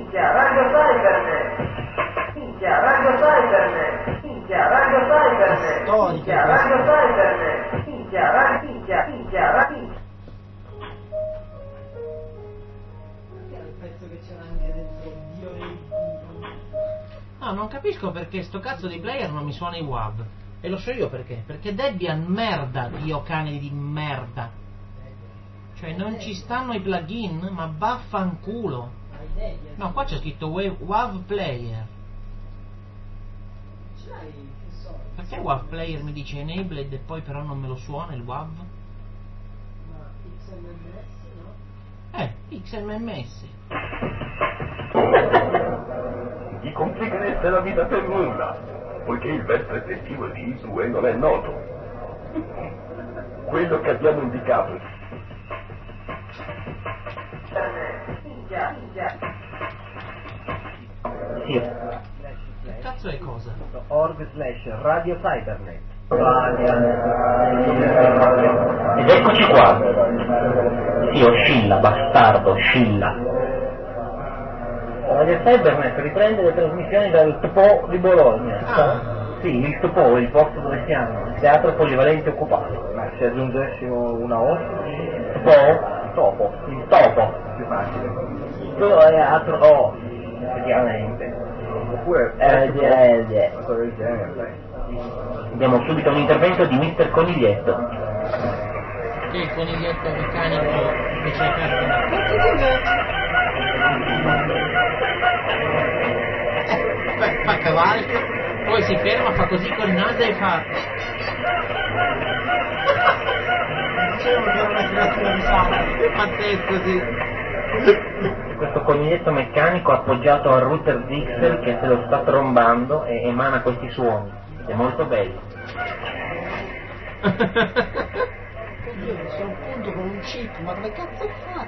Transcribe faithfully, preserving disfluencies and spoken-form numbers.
Minchia, Radio Cybernet. Minchia, Radio Cybernet. Minchia, Radio Cybernet. Minchia, Radio Cybernet. Minchia, Radio, minchia, minchia, Radio. No, non capisco perché sto cazzo di player non mi suona i W A V. E lo so io perché. Perché Debian merda, dio cane di merda. Cioè non ci stanno i plugin, ma vaffanculo. No, qua c'è scritto W A V player. Perché W A V player mi dice enabled e poi però non me lo suona il W A V? Ma X M M S no? Eh, X M M S. Gli complichereste la vita per nulla, poiché il verso effettivo di I S U E non è noto. Quello che abbiamo indicato è... Sì. Che cazzo è cosa? Org slash Radio Cybernet. Ed eccoci qua. Sì, oscilla, bastardo, oscilla. Radio Cybernet riprende le trasmissioni dal T P O di Bologna. Ah. Sì, il T P O, il posto dove siamo, il teatro polivalente occupato. Ma se aggiungessimo una O? T P O? Il topo. Il topo. Più facile. Teatro O, effettivamente. Oppure eh, eh, Abbiamo subito un intervento di mister Coniglietto. Che il coniglietto meccanico che c'è aperto. Eh, fa cavalca, poi si ferma, fa così col naso e fa. Dicevo che era una creatura di sangue, è pazzesco, sì. Questo coniglietto meccanico appoggiato al router Dixel che se lo sta trombando e emana questi suoni. È molto bello. Io sono appunto con un chip, ma dove cazzo fa?